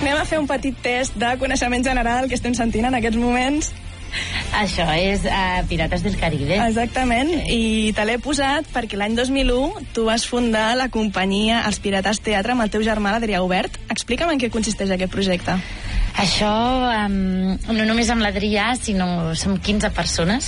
Anem a fer un petit test de coneixement general que estem sentint en aquests moments. Això és Pirates del Caribe. Exactament, i te l'he posat perquè l'any 2001 tu vas fundar la companyia Els Pirates Teatre amb el teu germà, l'Adrià Obert. Explica'm en què consisteix aquest projecte. Això, no només amb l'Adrià, sinó som 15 persones.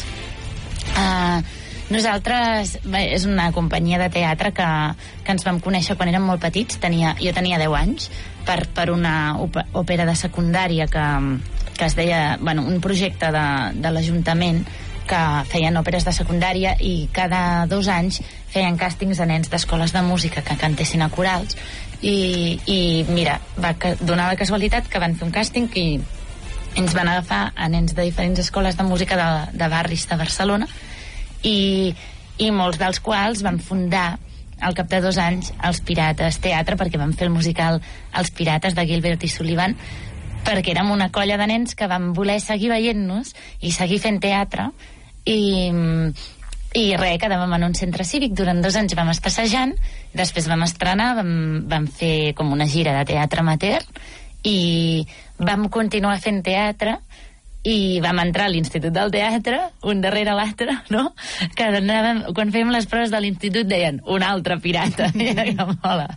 Nosaltres, és una companyia de teatre que ens vam conèixer quan érem molt petits. Jo tenia 10 anys per una òpera de secundària que es deia, un projecte de l'Ajuntament que feien òperes de secundària i cada 2 anys feien càstings de nens d'escoles de música que cantessin a corals i mira, va donar la casualitat que van fer un càsting i ens van agafar a nens de diferents escoles de música de barris de Barcelona i molts dels quals van fundar al cap de 2 anys els Pirates Teatre, perquè van fer el musical Els Pirates de Gilbert i Sullivan, perquè érem una colla de nens que vam voler seguir veient-nos i seguir fent teatre i quedàvem en un centre cívic. Durant 2 anys vam estar assajant, després vam estrenar, vam fer com una gira de teatre amateur i vam continuar fent teatre i vam entrar a l'Institut del Teatre, un darrere l'altre, no? Que quan fèiem les proves de l'Institut deien un altre pirata. I mola.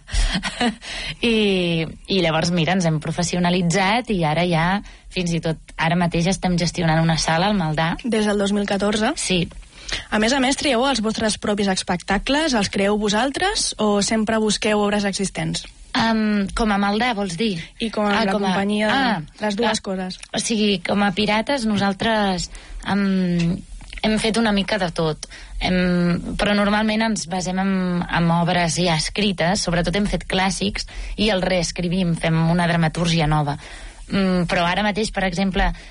I llavors, mira, ens hem professionalitzat i ara ja, fins i tot ara mateix estem gestionant una sala al Maldà. Des del 2014? Sí. A més, trieu els vostres propis espectacles? Els creeu vosaltres o sempre busqueu obres existents? Com a Maldà, vols dir? I com a la companyia, les dues coses. O sigui, com a Pirates, nosaltres hem fet una mica de tot. Però normalment ens basem en obres ja escrites, sobretot hem fet clàssics, i el reescrivim, fem una dramatúrgia nova. Però ara mateix, per exemple,